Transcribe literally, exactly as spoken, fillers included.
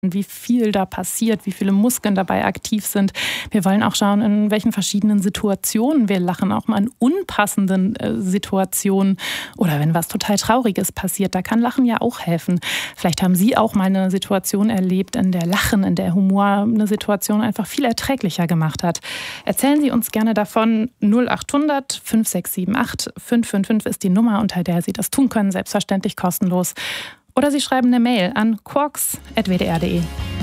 wie viel da passiert, wie viele Muskeln dabei aktiv sind. Wir wollen auch schauen, in welchen verschiedenen Situationen wir lachen, auch mal in unpassenden äh, Situationen oder wenn was total Trauriges passiert. Da kann Lachen ja auch helfen. Vielleicht haben Sie auch mal eine Situation erlebt, in der Lachen, in der Humor eine Situation einfach viel erträglicher gemacht hat. Erzählen Sie uns gerne davon. null acht hundert fünf sechs sieben acht fünf fünf fünf ist die Nummer, unter der Sie das tun können, selbstverständlich kostenlos. Oder Sie schreiben eine Mail an quarks at w d r punkt d e.